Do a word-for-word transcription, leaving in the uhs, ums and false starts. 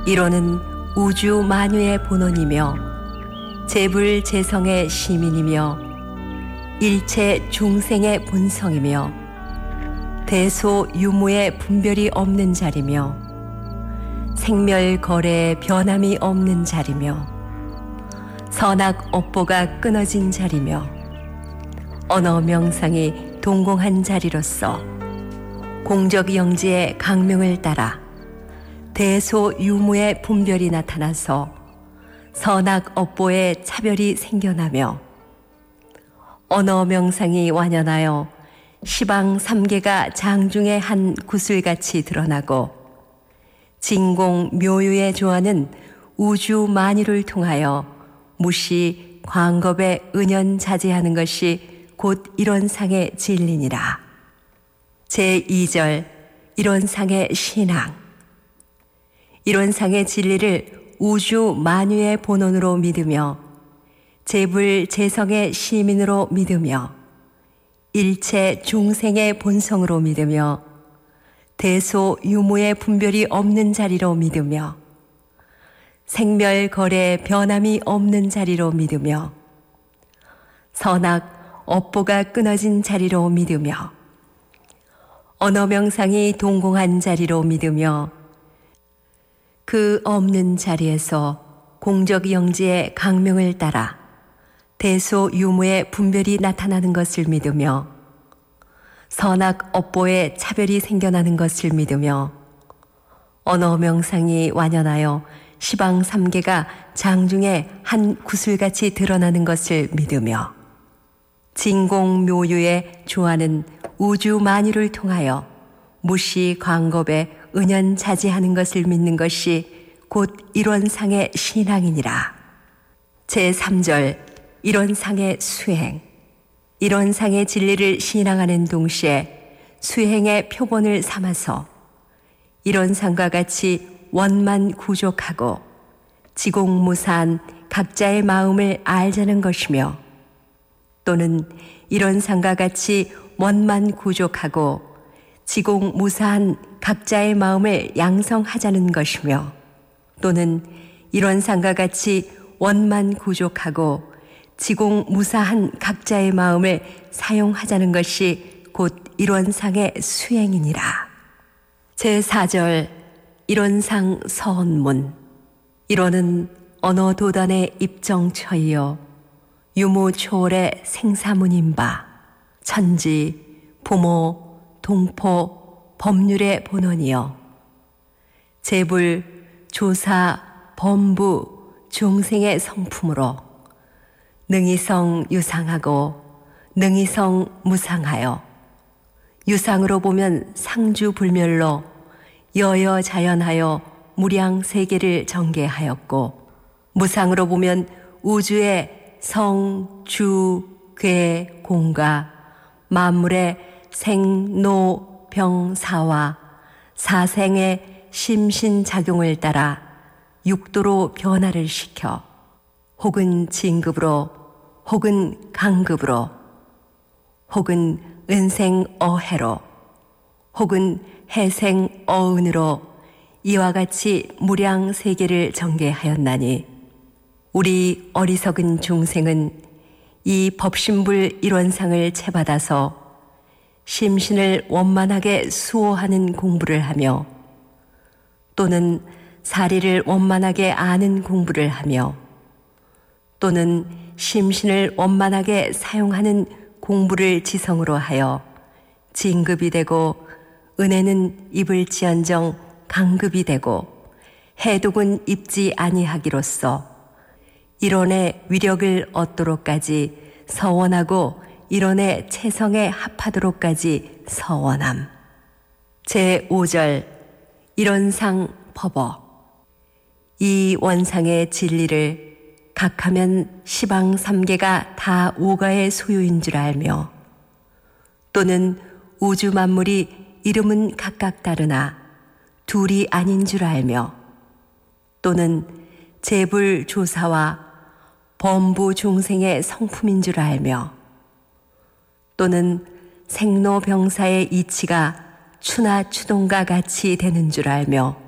이로는 우주 만유의 본원이며 재불재성의 시민이며 일체 중생의 본성이며 대소유무의 분별이 없는 자리며 생멸거래의 변함이 없는 자리며 선악업보가 끊어진 자리며 언어명상이 동공한 자리로서 공적영지의 강명을 따라 대소유무의 분별이 나타나서 선악업보의 차별이 생겨나며 언어명상이 완연하여 시방삼계가 장중의 한 구슬같이 드러나고 진공묘유의 조화는 우주 만유를 통하여 무시 광겁에 은연자제하는 것이 곧 이론상의 진리니라. 제이 절 이론상의 신앙. 이론상의 진리를 우주 만유의 본원으로 믿으며 재불재성의 시민으로 믿으며 일체 중생의 본성으로 믿으며 대소유무의 분별이 없는 자리로 믿으며 생멸거래의 변함이 없는 자리로 믿으며 선악업보가 끊어진 자리로 믿으며 언어명상이 동공한 자리로 믿으며 그 없는 자리에서 공적영지의 강명을 따라 대소유무의 분별이 나타나는 것을 믿으며 선악업보의 차별이 생겨나는 것을 믿으며 언어명상이 완연하여 시방삼계가 장중에 한 구슬같이 드러나는 것을 믿으며 진공묘유의 조화는 우주 만유를 통하여 무시 광겁에 은연자제하는 것을 믿는 것이 곧 이론상의 신앙이니라. 제삼 절 이론상의 수행. 이론상의 진리를 신앙하는 동시에 수행의 표본을 삼아서 이론상과 같이 원만구족하고 지공무사한 각자의 마음을 알자는 것이며 또는 이론상과 같이 원만구족하고 지공무사한 각자의 마음을 양성하자는 것이며 또는 이론상과 같이 원만구족하고 지공무사한 각자의 마음을 사용하자는 것이 곧 이론상의 수행이니라. 제사 절 이론상 서언문. 이론은 언어도단의 입정처이요 유무초월의 생사문인바 천지, 부모, 동포, 법률의 본원이요 재불, 조사, 범부, 중생의 성품으로 능이성 유상하고 능이성 무상하여 유상으로 보면 상주불멸로 여여자연하여 무량세계를 전개하였고 무상으로 보면 우주의 성, 주, 괴, 공과 만물의 생, 노, 병, 사와 사생의 심신작용을 따라 육도로 변화를 시켜 혹은 진급으로 혹은 강급으로 혹은 은생어해로 혹은 해생어은으로 이와 같이 무량세계를 전개하였나니 우리 어리석은 중생은 이 법신불 일원상을 채받아서 심신을 원만하게 수호하는 공부를 하며 또는 사리를 원만하게 아는 공부를 하며 또는 심신을 원만하게 사용하는 공부를 지성으로 하여 진급이 되고 은혜는 입을지언정 강급이 되고 해독은 입지 아니하기로써 이론의 위력을 얻도록까지 서원하고 이론의 체성에 합하도록까지 서원함. 제오 절 이론상 법어. 이 원상의 진리를 각하면 시방 삼계가 다 오가의 소유인 줄 알며 또는 우주 만물이 이름은 각각 다르나 둘이 아닌 줄 알며 또는 재불조사와 범부 중생의 성품인 줄 알며 또는 생로병사의 이치가 추나 추동과 같이 되는 줄 알며